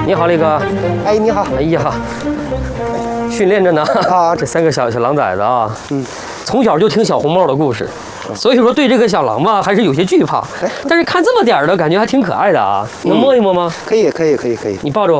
你好，力哥。 哎，你好。 哎呀，训练着呢。 啊， 这3个小狼崽子啊，从小就听小红帽的故事，所以说对这个小狼吧还是有些惧怕。但是看这么点儿的感觉还挺可爱的啊，能摸一摸吗？ 可以。 你抱着我。